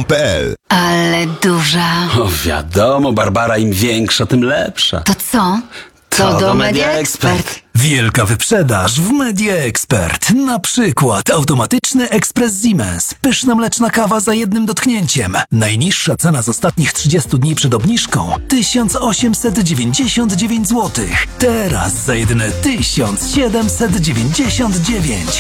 mediaexpert.com.pl. Ale duża. O, wiadomo, Barbara, im większa, tym lepsza. To co? To do Media Expert. Wielka wyprzedaż w Media Expert. Na przykład automatyczny ekspres Siemens. Pyszna mleczna kawa za jednym dotknięciem. Najniższa cena z ostatnich 30 dni przed obniżką 1899 zł. Teraz za jedyne 1799.